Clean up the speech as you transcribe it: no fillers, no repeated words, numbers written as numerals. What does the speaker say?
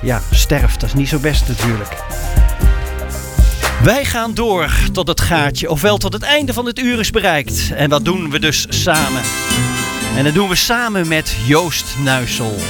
sterft. Dat is niet zo best natuurlijk. Wij gaan door tot het gaatje, ofwel tot het einde van het uur is bereikt. En wat doen we dus samen? En dat doen we samen met Joost Nuissel.